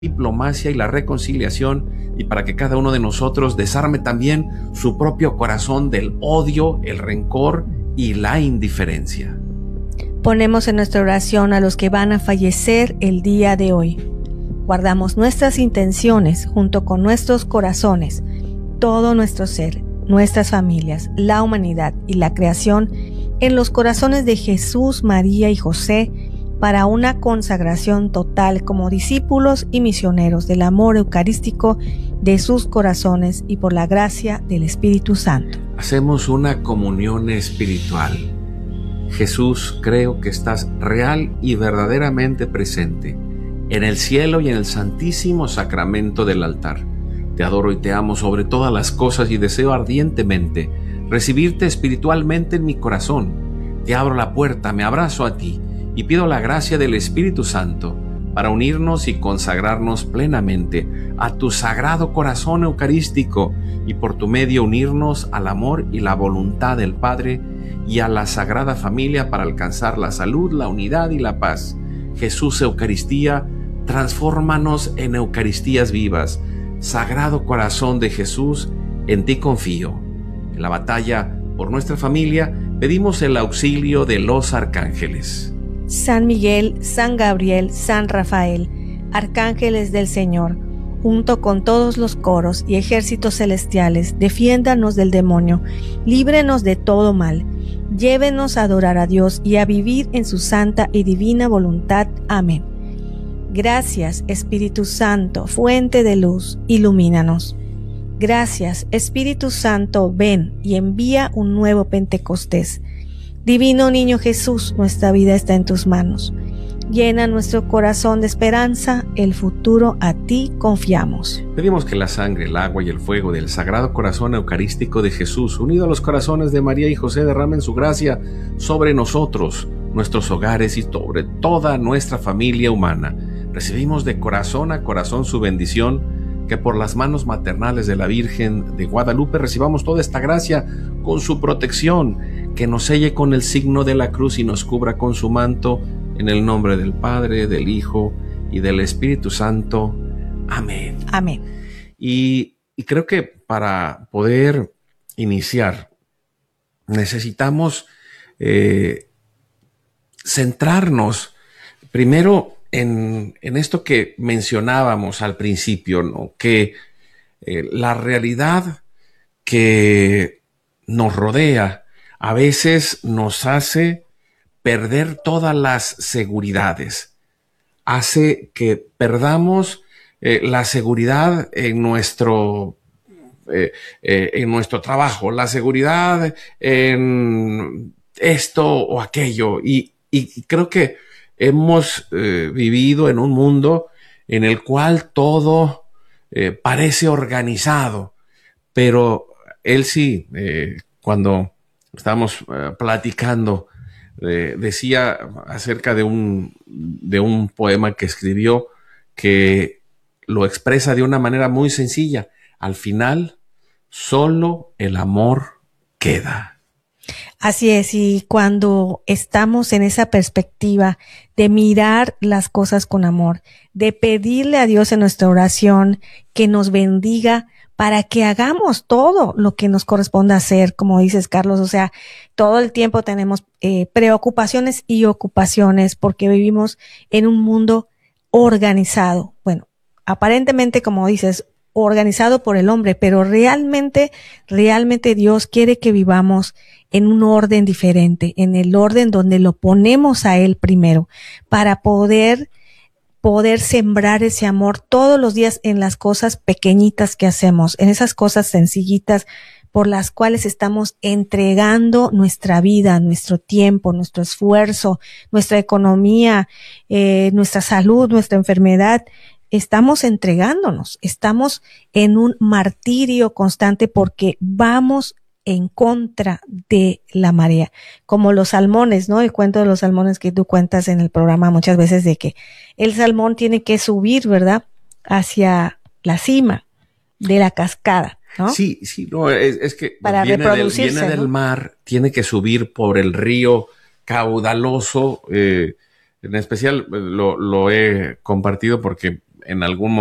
diplomacia y la reconciliación, y para que cada uno de nosotros desarme también su propio corazón del odio, el rencor y la indiferencia. Ponemos en nuestra oración a los que van a fallecer el día de hoy. Guardamos nuestras intenciones junto con nuestros corazones, todo nuestro ser, nuestras familias, la humanidad y la creación en los corazones de Jesús, María y José, para una consagración total como discípulos y misioneros del amor eucarístico de sus corazones y por la gracia del Espíritu Santo. Hacemos una comunión espiritual. Jesús, creo que estás real y verdaderamente presente en el cielo y en el santísimo sacramento del altar. Te adoro y te amo sobre todas las cosas y deseo ardientemente recibirte espiritualmente en mi corazón. Te abro la puerta, me abrazo a ti y pido la gracia del Espíritu Santo para unirnos y consagrarnos plenamente a tu sagrado corazón eucarístico y por tu medio unirnos al amor y la voluntad del Padre y a la Sagrada Familia para alcanzar la salud, la unidad y la paz. Jesús Eucaristía, transfórmanos en Eucaristías vivas. Sagrado Corazón de Jesús, en ti confío. En la batalla por nuestra familia pedimos el auxilio de los arcángeles. San Miguel, San Gabriel, San Rafael, arcángeles del Señor, junto con todos los coros y ejércitos celestiales, defiéndanos del demonio, líbrenos de todo mal, llévenos a adorar a Dios y a vivir en su santa y divina voluntad. Amén. Gracias, Espíritu Santo, fuente de luz, ilumínanos. Gracias, Espíritu Santo, ven y envía un nuevo Pentecostés. Divino Niño Jesús, nuestra vida está en tus manos. Llena nuestro corazón de esperanza, el futuro a ti confiamos. Pedimos que la sangre, el agua y el fuego del Sagrado Corazón Eucarístico de Jesús, unido a los corazones de María y José, derramen su gracia sobre nosotros, nuestros hogares y sobre toda nuestra familia humana. Recibimos de corazón a corazón su bendición, que por las manos maternales de la Virgen de Guadalupe recibamos toda esta gracia con su protección, que nos selle con el signo de la cruz y nos cubra con su manto, en el nombre del Padre, del Hijo y del Espíritu Santo. Amén. Amén. Y creo que para poder iniciar necesitamos centrarnos primero en esto que mencionábamos al principio, ¿no? Que la realidad que nos rodea a veces nos hace perder todas las seguridades, hace que perdamos la seguridad en nuestro trabajo, la seguridad en esto o aquello, y creo que hemos vivido en un mundo en el cual todo parece organizado, pero él sí, cuando estábamos platicando, decía acerca de un poema que escribió que lo expresa de una manera muy sencilla. Al final, solo el amor queda. Así es, y cuando estamos en esa perspectiva de mirar las cosas con amor, de pedirle a Dios en nuestra oración que nos bendiga para que hagamos todo lo que nos corresponde hacer, como dices, Carlos, o sea, todo el tiempo tenemos preocupaciones y ocupaciones porque vivimos en un mundo organizado. Bueno, aparentemente, como dices, organizado por el hombre, pero realmente Dios quiere que vivamos en un orden diferente, en el orden donde lo ponemos a Él primero, para poder sembrar ese amor todos los días en las cosas pequeñitas que hacemos, en esas cosas sencillitas por las cuales estamos entregando nuestra vida, nuestro tiempo, nuestro esfuerzo, nuestra economía, nuestra salud, nuestra enfermedad. Estamos entregándonos, estamos en un martirio constante porque vamos en contra de la marea, como los salmones, ¿no? El cuento de los salmones que tú cuentas en el programa muchas veces, de que el salmón tiene que subir, ¿verdad?, hacia la cima de la cascada, ¿no? Sí, no, es que para reproducirse, viene del mar, tiene que subir por el río caudaloso, en especial lo he compartido porque en algún